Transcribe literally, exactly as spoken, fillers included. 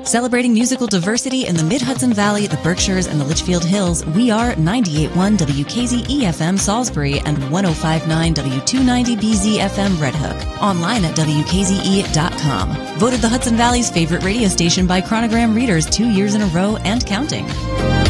Celebrating musical diversity in the Mid-Hudson Valley, the Berkshires, and the Litchfield Hills, we are ninety-eight point one W K Z E F M Salisbury and one oh five point nine W two ninety B Z F M Red Hook. Online at W K Z E dot com. Voted the Hudson Valley's favorite radio station by Chronogram readers two years in a row and counting.